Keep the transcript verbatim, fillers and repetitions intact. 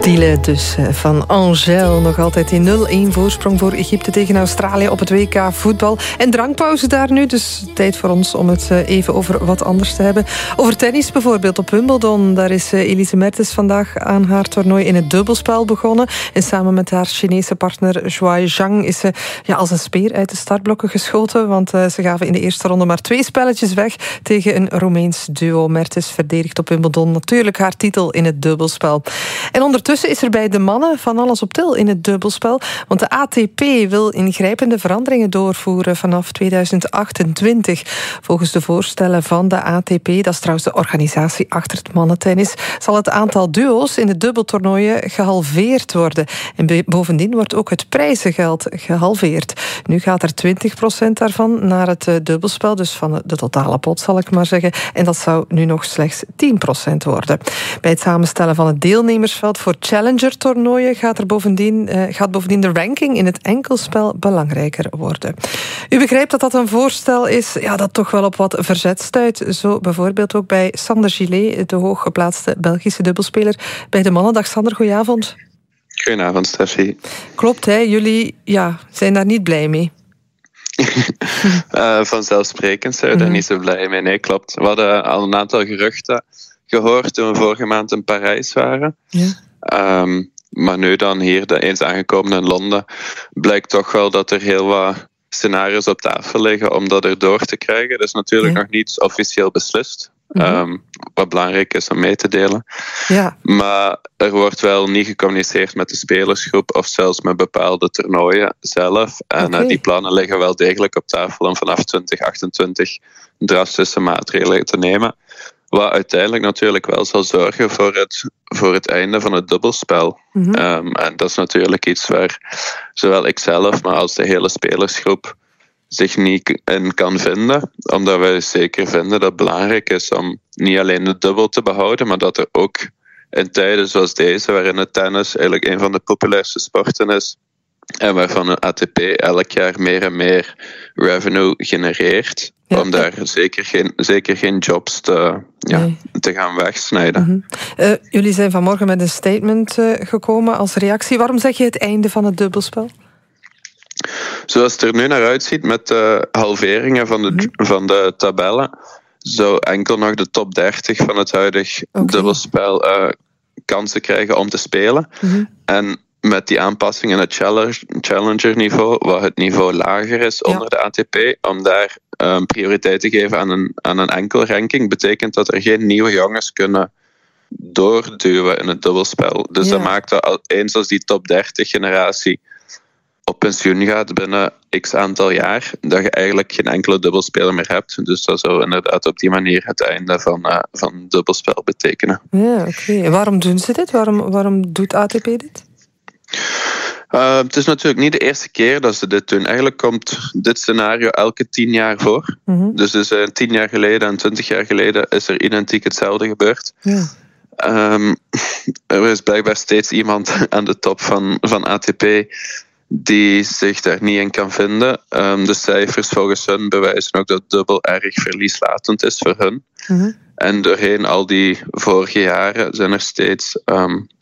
Stile dus van Angel. Nog altijd in nul-één voorsprong voor Egypte tegen Australië op het W K voetbal. En drankpauze daar nu, dus tijd voor ons om het even over wat anders te hebben. Over tennis bijvoorbeeld op Wimbledon. Daar is Elise Mertens vandaag aan haar toernooi in het dubbelspel begonnen. En samen met haar Chinese partner Zhuai Zhang is ze ja, als een speer uit de startblokken geschoten. Want uh, ze gaven in de eerste ronde maar twee spelletjes weg tegen een Roemeens duo. Mertens verdedigt op Wimbledon natuurlijk haar titel in het dubbelspel. En ondertussen is er bij de mannen van alles op til in het dubbelspel. Want de A T P wil ingrijpende veranderingen doorvoeren vanaf tweeduizend achtentwintig. Volgens de voorstellen van de A T P, dat is trouwens de organisatie achter het mannentennis, zal het aantal duo's in de dubbeltoernooien gehalveerd worden. En bovendien wordt ook het prijzengeld gehalveerd. Nu gaat er twintig procent daarvan naar het dubbelspel, dus van de totale pot zal ik maar zeggen. En dat zou nu nog slechts tien procent worden. Bij het samenstellen van het deelnemersveld voor Challenger-toernooien gaat, er bovendien, uh, gaat bovendien de ranking in het enkelspel belangrijker worden. U begrijpt dat dat een voorstel is ja, dat toch wel op wat verzet stuit. Zo bijvoorbeeld ook bij Sander Gillet, de hooggeplaatste Belgische dubbelspeler bij de mannen. Dag Sander, goedenavond. Goedenavond, Steffi. Klopt, hè? Jullie ja, zijn daar niet blij mee. uh, vanzelfsprekend zijn we mm-hmm. daar niet zo blij mee. Nee, klopt. We hadden al een aantal geruchten gehoord toen we vorige maand in Parijs waren. Ja. Um, maar nu dan hier, de eens aangekomen in Londen, blijkt toch wel dat er heel wat scenario's op tafel liggen om dat erdoor te krijgen. Dat is natuurlijk ja. nog niet officieel beslist. Mm-hmm. Um, wat belangrijk is om mee te delen. Ja. Maar er wordt wel niet gecommuniceerd met de spelersgroep of zelfs met bepaalde toernooien zelf. En okay. uh, die plannen liggen wel degelijk op tafel om vanaf twintig achtentwintig drastische maatregelen te nemen. Wat uiteindelijk natuurlijk wel zal zorgen voor het, voor het einde van het dubbelspel. Mm-hmm. Um, en dat is natuurlijk iets waar zowel ikzelf, maar als de hele spelersgroep zich niet in kan vinden. Omdat wij zeker vinden dat het belangrijk is om niet alleen de dubbel te behouden, maar dat er ook in tijden zoals deze, waarin het tennis eigenlijk een van de populairste sporten is, en waarvan een A T P elk jaar meer en meer revenue genereert, ja. om daar zeker geen, zeker geen jobs te, ja, nee. te gaan wegsnijden. Mm-hmm. Uh, jullie zijn vanmorgen met een statement uh, gekomen als reactie. Waarom zeg je het einde van het dubbelspel? Zoals het er nu naar uitziet met de halveringen van de, mm-hmm. van de tabellen, zou enkel nog de top dertig van het huidig okay. dubbelspel uh, kansen krijgen om te spelen. Mm-hmm. En met die aanpassing in het challenger-niveau, waar het niveau lager is ja. onder de A T P, om daar um, prioriteit te geven aan een, aan een enkel ranking, betekent dat er geen nieuwe jongens kunnen doorduwen in het dubbelspel. Dus ja. dat maakt dat eens als die top dertig generatie op pensioen gaat binnen x aantal jaar, dat je eigenlijk geen enkele dubbelspeler meer hebt. Dus dat zou inderdaad op die manier het einde van, uh, van dubbelspel betekenen. Ja, oké. Okay. En waarom doen ze dit? Waarom, waarom doet A T P dit? Uh, het is natuurlijk niet de eerste keer dat ze dit doen. Eigenlijk komt dit scenario elke tien jaar voor. Mm-hmm. Dus, dus uh, tien jaar geleden en twintig jaar geleden is er identiek hetzelfde gebeurd. Ja. Um, er is blijkbaar steeds iemand aan de top van, van A T P die zich daar niet in kan vinden. Um, de cijfers volgens hun bewijzen ook dat dubbel erg verlieslatend is voor hun. Mm-hmm. En doorheen al die vorige jaren zijn er steeds um,